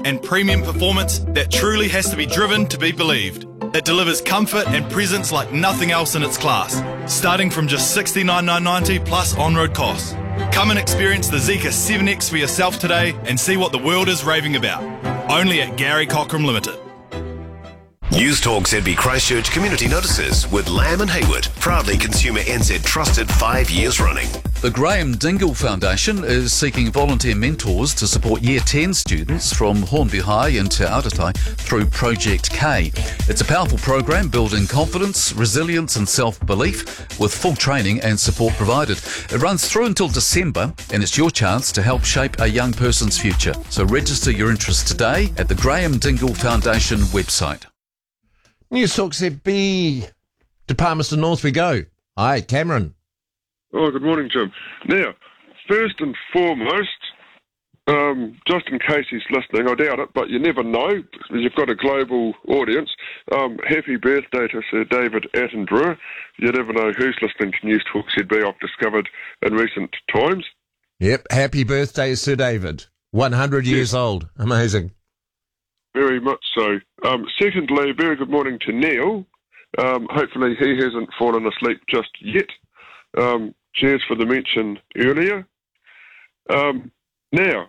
and premium performance that truly has to be driven to be believed. It delivers comfort and presence like nothing else in its class, starting from just $69,990 plus on-road costs. Come and experience the Zeekr 7X for yourself today and see what the world is raving about. Only at Gary Cochrane Limited. News Talk ZB Christchurch Community Notices with Lamb and Hayward, proudly Consumer NZ trusted 5 years running. The Graham Dingle Foundation is seeking volunteer mentors to support Year 10 students from Hornby High and Te Aratai through Project K. It's a powerful program building confidence, resilience and self-belief with full training and support provided. It runs through until December and it's your chance to help shape a young person's future. So register your interest today at the Graham Dingle Foundation website. News Talk ZB, to Palmerston North we go. Hi, Cameron. Oh, good morning, Jim. Now, first and foremost, just in case he's listening, I doubt it, but you never know. You've got a global audience. Happy birthday to Sir David Attenborough. You never know who's listening to News Talk ZB, I've discovered in recent times. Yep, happy birthday, Sir David. 100 years old. Amazing. Very much so. Secondly, very good morning to Neil. Hopefully he hasn't fallen asleep just yet. Cheers for the mention earlier. Now,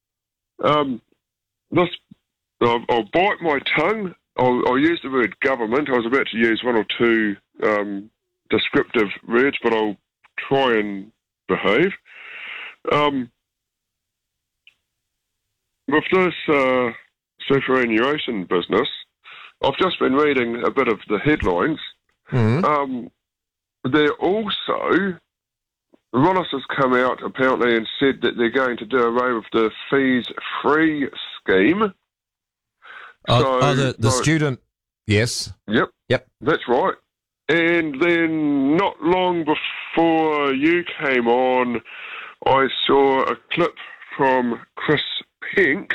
I'll bite my tongue. I'll use the word government. I was about to use one or two descriptive words, but I'll try and behave. With this superannuation business, I've just been reading a bit of the headlines. Mm-hmm. They're also, Ronis has come out apparently and said that they're going to do away with the fees-free scheme. The student, yes. Yep, that's right. And then not long before you came on, I saw a clip from Chris Pink,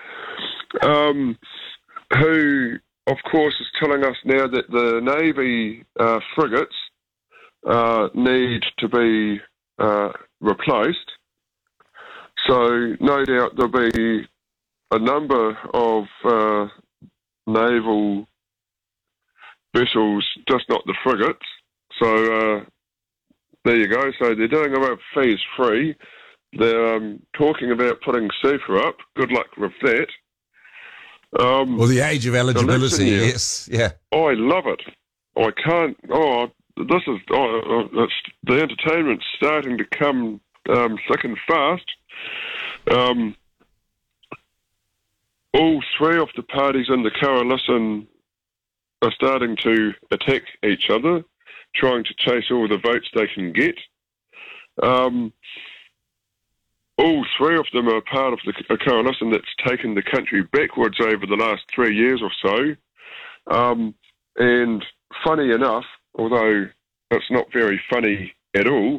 who, of course, is telling us now that the Navy frigates need to be replaced. So no doubt there'll be a number of naval vessels, just not the frigates. So there you go. So they're doing away with fees free. They're talking about putting super up. Good luck with that. Well, the age of eligibility, yes, yeah. I love it. I can't. It's, the entertainment's starting to come thick and fast. All three of the parties in the coalition are starting to attack each other, trying to chase all the votes they can get. All three of them are part of a coalition that's taken the country backwards over the last 3 years or so. And funny enough, although it's not very funny at all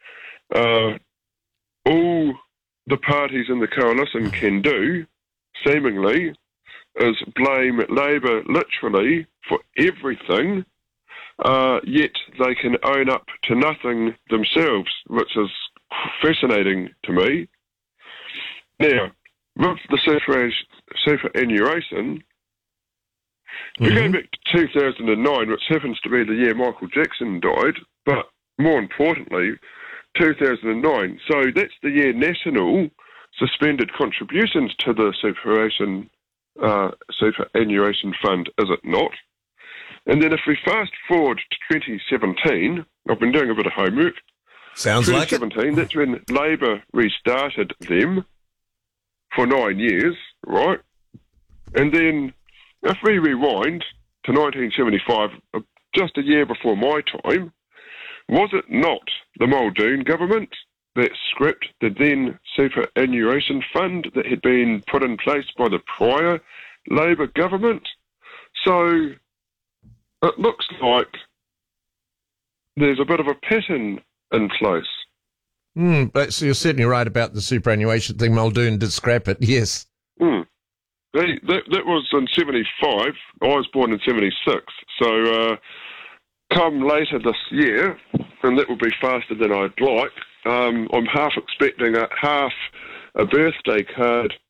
the parties in the coalition can do, seemingly, is blame Labour literally for everything, yet they can own up to nothing themselves, which is fascinating to me. Now, with the superannuation, we're going back to 2009, which happens to be the year Michael Jackson died, but more importantly, 2009. So that's the year National suspended contributions to the superannuation fund, is it not? And then if we fast forward to 2017, I've been doing a bit of homework. Sounds like it. 2017, that's when Labour restarted them for 9 years, right? And then if we rewind to 1975, just a year before my time, was it not the Muldoon government that scrapped the then superannuation fund that had been put in place by the prior Labour government? So it looks like there's a bit of a pattern in place. But so you're certainly right about the superannuation thing. Muldoon did scrap it, yes. That was in 75. I was born in 76. So come later this year, and that will be faster than I'd like, I'm half expecting a birthday card